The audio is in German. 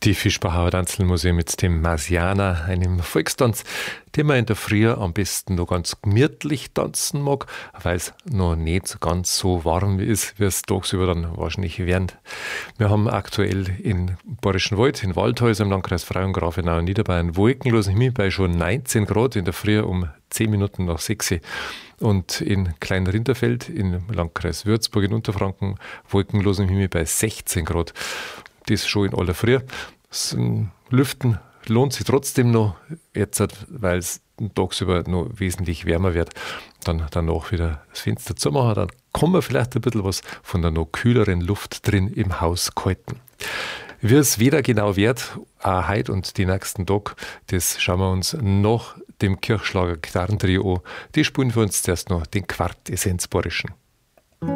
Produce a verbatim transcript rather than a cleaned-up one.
Die Fischbachauer Tanzlmusik mit dem Marsianer, einem Volkstanz, den man in der Früh am besten noch ganz gemütlich tanzen mag, weil es noch nicht ganz so warm ist, wie es tagsüber dann wahrscheinlich werden. Wir haben aktuell in Bayerischen Wald, in Waldhäuser im Landkreis Freyung, Grafenau und Niederbayern wolkenlosen Himmel bei schon neunzehn Grad in der Früh um zehn Minuten nach sechs. Und in Kleinrinderfeld im Landkreis Würzburg in Unterfranken wolkenlosen Himmel bei sechzehn Grad. Das schon in aller Früh. Das Lüften lohnt sich trotzdem noch, jetzt, weil es tagsüber noch wesentlich wärmer wird. Dann danach wieder das Fenster zumachen, dann kann man vielleicht ein bisschen was von der noch kühleren Luft drin im Haus halten. Wie es wieder genau wird, auch heute und die nächsten Tage, das schauen wir uns nach dem Kirchschlager Gitarrentrio an. Die spielen für uns zuerst noch den Quartessenz Bayerischen.